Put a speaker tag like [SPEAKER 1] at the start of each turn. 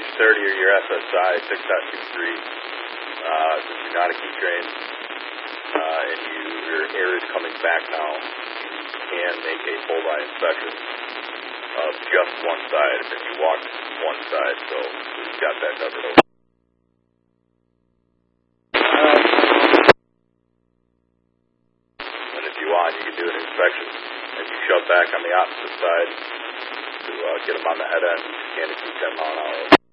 [SPEAKER 1] 30 or your SSI 6.23, since you're not a key train, and your air is coming back now, you can make a full-eye inspection of just one side if you walk one side, so we've got that covered over. And if you want, you can do an inspection and you shove back on the opposite side to get them on the head end, and a key 10 mile an hour.